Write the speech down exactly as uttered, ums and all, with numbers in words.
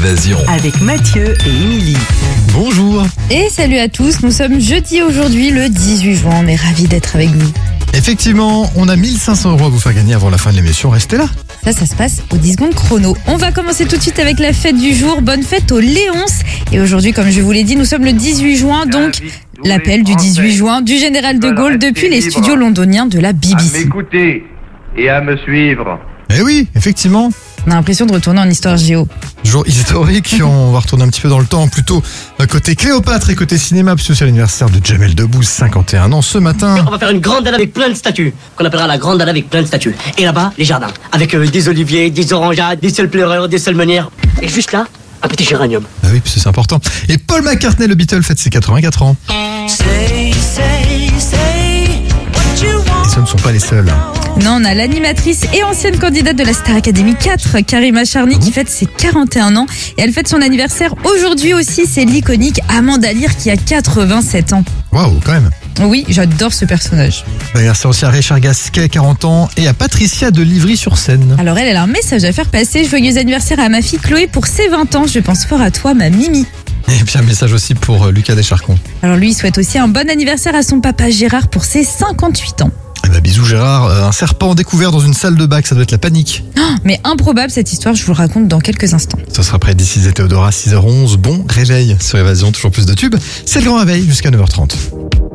Évasion. Avec Mathieu et Émilie. Bonjour. Et salut à tous, nous sommes jeudi aujourd'hui, le dix-huit juin, on est ravis d'être avec vous. Effectivement, on a mille cinq cents euros à vous faire gagner avant la fin de l'émission, restez là. Ça, ça se passe au dix secondes chrono. On va commencer tout de suite avec la fête du jour, bonne fête aux Léonces. Et aujourd'hui, comme je vous l'ai dit, nous sommes le dix-huit juin, donc l'appel du dix-huit juin du général de Gaulle depuis les studios londoniens de la B B C. À m'écouter et à me suivre. Eh oui, effectivement. On a l'impression de retourner en histoire géo. Jour historique, on va retourner un petit peu dans le temps, plutôt côté Cléopâtre et côté cinéma, puisque c'est l'anniversaire de Jamel Debbouze, cinquante et un ans ce matin. On va faire une grande dalle avec plein de statues, qu'on appellera la grande dalle avec plein de statues. Et là-bas, les jardins, avec euh, des oliviers, des orangeades, des seuls pleureurs, des seules meunières. Et juste là, un petit géranium. Ah oui, parce que c'est important. Et Paul McCartney, le Beatle, fête ses quatre-vingt-quatre ans. Et ce ne sont pas les seuls. Non, on a l'animatrice et ancienne candidate de la Star Academy quatre, Karima Charny, qui fête ses quarante et un ans. Et elle fête son anniversaire aujourd'hui aussi, c'est l'iconique Amanda Lear qui a quatre-vingt-sept ans. Waouh, quand même. Oui, j'adore ce personnage. Anniversaire aussi à Richard Gasquet, quarante ans, et à Patricia de Livry-sur-Seine. Alors elle, elle a un message à faire passer. Joyeux anniversaire à ma fille Chloé pour ses vingt ans. Je pense fort à toi, ma Mimi. Et puis un message aussi pour Lucas Descharcons. Alors lui, il souhaite aussi un bon anniversaire à son papa Gérard pour ses cinquante-huit ans. Eh ben, bisous Gérard, un serpent découvert dans une salle de bac, ça doit être la panique. Oh, mais improbable cette histoire, je vous le raconte dans quelques instants. Ça sera près d'ici et Théodora, six heures onze. Bon réveil sur Évasion, toujours plus de tubes. C'est le grand réveil jusqu'à neuf heures trente.